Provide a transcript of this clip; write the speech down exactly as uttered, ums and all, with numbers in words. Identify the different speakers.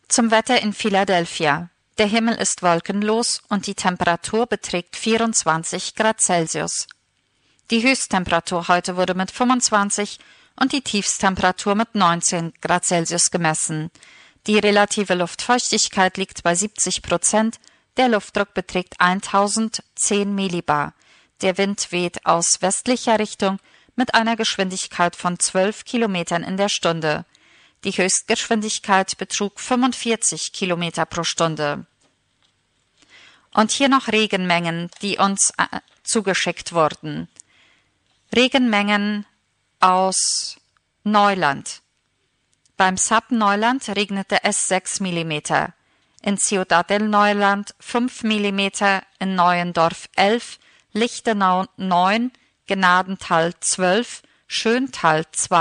Speaker 1: Zum Wetter in Philadelphia. Der Himmel ist wolkenlos und die Temperatur beträgt vierundzwanzig Grad Celsius. Die Höchsttemperatur heute wurde mit fünfundzwanzig und die Tiefsttemperatur mit neunzehn Grad Celsius gemessen. Die relative Luftfeuchtigkeit liegt bei siebzig Prozent, der Luftdruck beträgt tausendzehn Millibar. Der Wind weht aus westlicher Richtung mit einer Geschwindigkeit von zwölf Kilometern in der Stunde. Die Höchstgeschwindigkeit betrug fünfundvierzig Kilometer pro Stunde. Und hier noch Regenmengen, die uns äh, zugeschickt wurden. Regenmengen aus Neuland. Beim Sub Neuland regnete es sechs Millimeter, in Ciudad del Neuland fünf Millimeter, in Neuendorf elf, Lichtenau neun, Gnadenthal zwölf, Schöntal zwei.